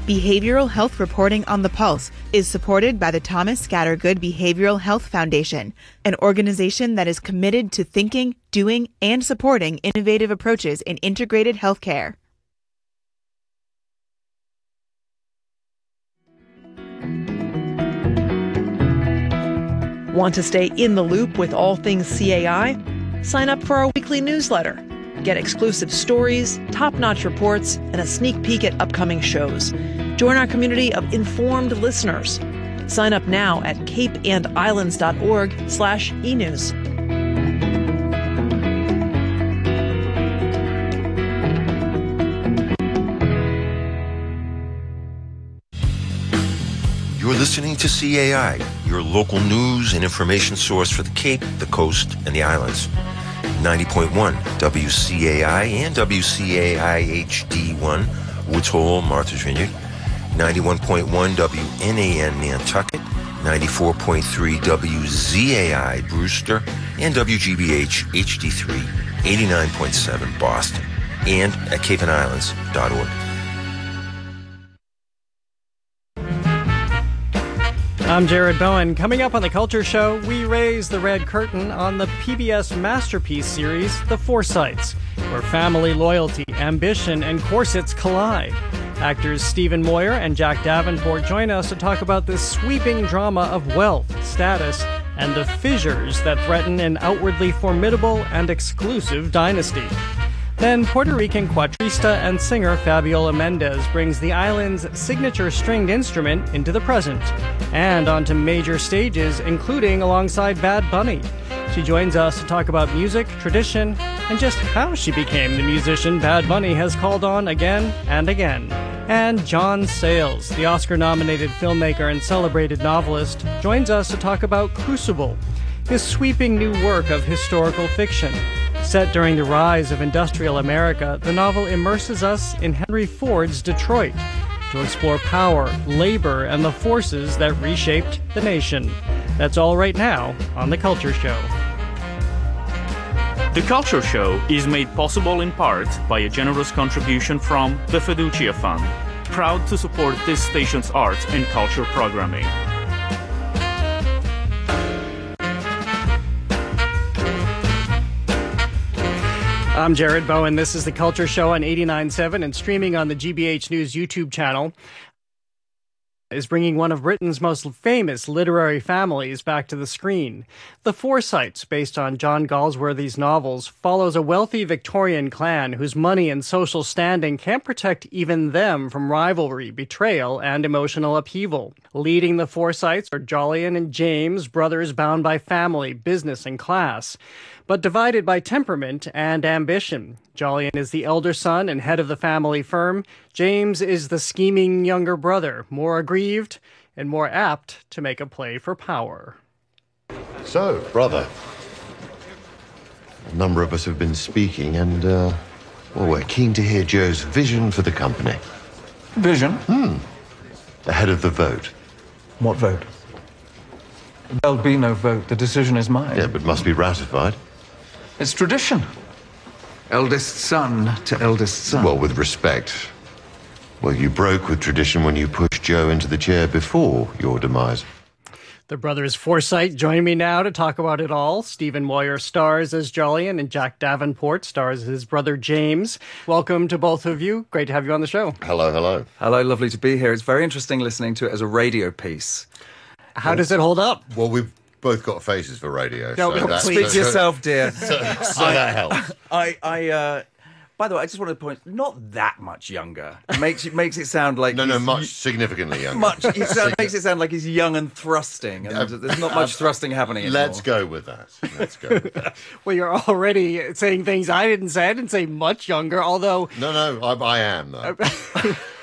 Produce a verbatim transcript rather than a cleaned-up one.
Behavioral Health Reporting on the Pulse is supported by the Thomas Scattergood Behavioral Health Foundation, an organization that is committed to thinking, doing, and supporting innovative approaches in integrated healthcare. Want to stay in the loop with all things C A I? Sign up for our weekly newsletter. Get exclusive stories, top-notch reports, and a sneak peek at upcoming shows. Join our community of informed listeners. Sign up now at capeandislands.org slash enews. You're listening to C A I, your local news and information source for the Cape, the Coast, and the Islands. ninety point one W C A I and W C A I H D one, Woods Hole, Martha's Vineyard. ninety-one point one W N A N Nantucket. ninety-four point three W Z A I Brewster. And W G B H H D three, eighty-nine point seven Boston. And at cape and islands dot org. I'm Jared Bowen. Coming up on The Culture Show, we raise the red curtain on the P B S masterpiece series, The Forsytes, where family loyalty, ambition, and corsets collide. Actors Stephen Moyer and Jack Davenport join us to talk about this sweeping drama of wealth, status, and the fissures that threaten an outwardly formidable and exclusive dynasty. Then Puerto Rican cuatrista and singer Fabiola Mendez brings the island's signature stringed instrument into the present and onto major stages, including alongside Bad Bunny. She joins us to talk about music, tradition, and just how she became the musician Bad Bunny has called on again and again. And John Sayles, the Oscar-nominated filmmaker and celebrated novelist, joins us to talk about Crucible, his sweeping new work of historical fiction. Set during the rise of industrial America, the novel immerses us in Henry Ford's Detroit to explore power, labor, and the forces that reshaped the nation. That's all right now on The Culture Show. The Culture Show is made possible in part by a generous contribution from the Fiducia Fund, proud to support this station's arts and culture programming. I'm Jared Bowen. This is The Culture Show on eighty-nine point seven and streaming on the G B H News YouTube channel. Is bringing one of Britain's most famous literary families back to the screen. The Forsytes, based on John Galsworthy's novels, follows a wealthy Victorian clan whose money and social standing can't protect even them from rivalry, betrayal, and emotional upheaval. Leading the Forsytes are Jolyon and James, brothers bound by family, business, and class, but divided by temperament and ambition. Jolyon is the elder son and head of the family firm. James is the scheming younger brother, more aggrieved and more apt to make a play for power. So, brother, a number of us have been speaking, and, uh, well, we're keen to hear Joe's vision for the company. Vision? Hmm. Ahead of the vote. What vote? There'll be no vote. The decision is mine. Yeah, but must be ratified. It's tradition. Eldest son to eldest son. Well, with respect. Well, you broke with tradition when you pushed Joe into the chair before your demise. The brothers Forsyte join me now to talk about it all. Stephen Moyer stars as Jolyon and Jack Davenport stars as his brother James. Welcome to both of you. Great to have you on the show. Hello, hello. Hello, lovely to be here. It's very interesting listening to it as a radio piece. How well, does it hold up? Well, we've both got faces for radio. No, so that's, speak so, to yourself, dear. So, so that helps. I, I, uh, by the way, I just wanted to point, not that much younger. It makes it makes it sound like no, no, much significantly younger. Much. It sound, makes it sound like he's young and thrusting, and uh, there's not much thrusting happening anymore. Let's go with that. Let's go with that. Well, you're already saying things I didn't say. I didn't say much younger, although no, no, I, I am though.